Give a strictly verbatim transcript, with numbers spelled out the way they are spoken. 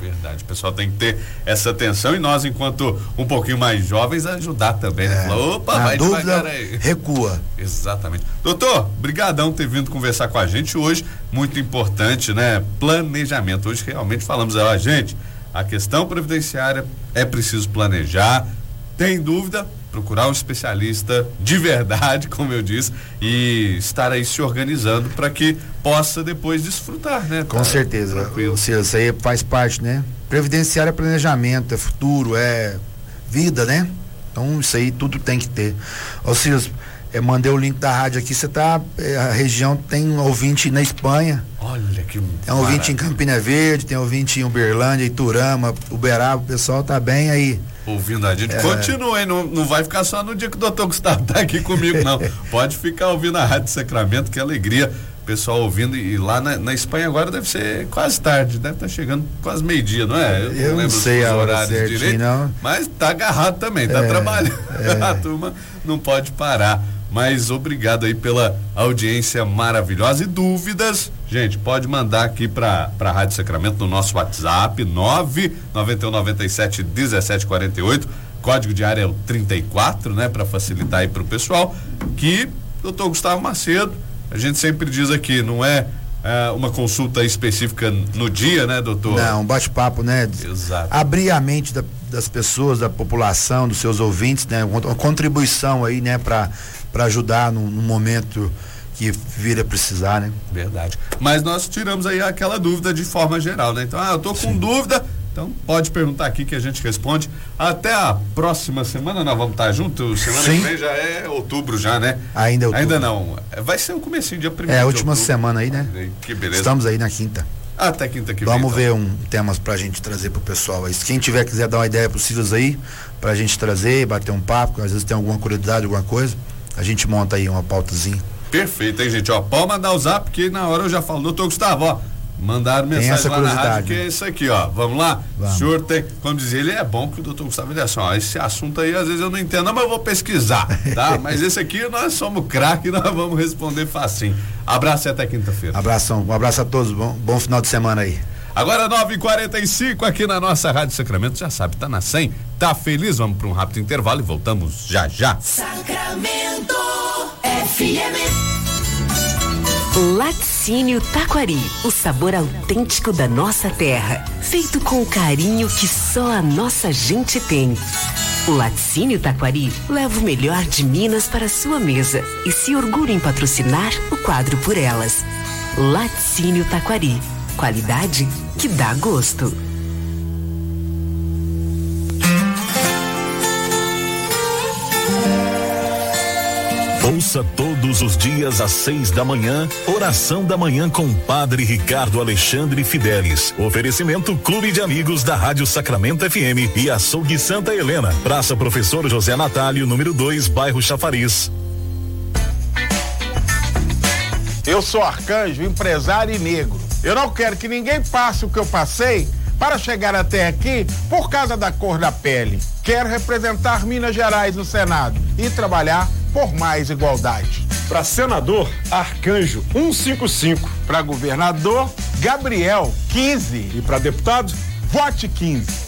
Verdade, o pessoal tem que ter essa atenção e nós, enquanto um pouquinho mais jovens, ajudar também, né? É. Falar, opa, Na vai dúvida, devagar aí. Recua. Exatamente. Doutor, brigadão ter vindo conversar com a gente hoje, muito importante, né? Planejamento. Hoje realmente falamos, ó, gente, a questão previdenciária é preciso planejar, tem dúvida, procurar um especialista de verdade, como eu disse, e estar aí se organizando para que possa depois desfrutar, né? Com tá, certeza. tranquilo. Isso aí faz parte, né? Previdenciário é planejamento, é futuro, é vida, né? Então isso aí tudo tem que ter. Ô Silas, eu mandei o link da rádio aqui, você tá, a região tem um ouvinte na Espanha. Olha que Tem um ouvinte em Campina Verde, tem um ouvinte em Uberlândia, Iturama, Uberaba, o pessoal tá bem aí. Ouvindo a gente, É. continue, não, não vai ficar só no dia que o doutor Gustavo tá aqui comigo, não. Pode ficar ouvindo a Rádio Sacramento, que alegria, pessoal ouvindo, e lá na, na Espanha agora deve ser quase tarde, deve estar tá chegando quase meio-dia, não é? Eu, eu não, não sei a hora certinho, direito, não. Mas tá agarrado também, tá é, trabalhando, é. A turma não pode parar. Mas obrigado aí pela audiência maravilhosa e dúvidas, gente, pode mandar aqui para para Rádio Sacramento no nosso WhatsApp nove nove um nove sete um sete quatro oito, código de área é o trinta e quatro, né, para facilitar aí pro pessoal, que doutor Gustavo Macedo, a gente sempre diz aqui, não é, é uma consulta específica no dia, né, doutor? Não, um bate-papo, né? Exato. Abrir a mente da, das pessoas, da população, dos seus ouvintes, né? Uma contribuição aí, né, para para ajudar no, no momento que vir a precisar, né? Verdade. Mas nós tiramos aí aquela dúvida de forma geral, né? Então, ah, eu tô com Sim. dúvida, então pode perguntar aqui que a gente responde. Até a próxima semana nós vamos estar juntos. Semana Sim. que vem já é outubro já, né? Ainda é outubro. Ainda não. Vai ser o comecinho, dia primeiro. É, a de última outubro. semana aí, né? Que beleza. Estamos aí na quinta. Até quinta que vem. Vamos então. ver um temas pra gente trazer pro pessoal aí. Se quem tiver quiser dar uma ideia pro Silas aí, pra gente trazer, bater um papo, às vezes tem alguma curiosidade, alguma coisa, a gente monta aí uma pautazinha. Perfeito, hein, gente? Ó, pode mandar o zap, porque na hora eu já falo, doutor Gustavo, ó, mandaram mensagem lá na rádio, que é isso aqui, ó. Vamos lá? Vamos. O senhor tem, como dizia, ele é bom que o doutor Gustavo, ele é assim, ó, esse assunto aí, às vezes eu não entendo, não, mas eu vou pesquisar, tá? Mas esse aqui, nós somos craque, nós vamos responder facinho. Abraço e até quinta-feira. Abração, um abraço a todos, bom, bom final de semana aí. Agora nove e quarenta e cinco aqui na nossa Rádio Sacramento, já sabe, tá na cem, tá feliz? Vamos para um rápido intervalo e voltamos já já. Sacramento F M. Laticínio Taquari, o sabor autêntico da nossa terra, feito com o carinho que só a nossa gente tem. O Laticínio Taquari leva o melhor de Minas para a sua mesa e se orgulha em patrocinar o quadro Por Elas. Laticínio Taquari, qualidade que dá gosto. Ouça todos os dias às seis da manhã, oração da manhã com Padre Ricardo Alexandre Fidelis. Oferecimento Clube de Amigos da Rádio Sacramento F M e Açougue Santa Helena. Praça Professor José Natálio, número dois, bairro Chafariz. Eu sou Arcanjo, empresário e negro. Eu não quero que ninguém passe o que eu passei para chegar até aqui por causa da cor da pele. Quero representar Minas Gerais no Senado e trabalhar por mais igualdade. Para senador, Arcanjo cento e cinquenta e cinco. Para governador, Gabriel quinze. E para deputado, vote quinze.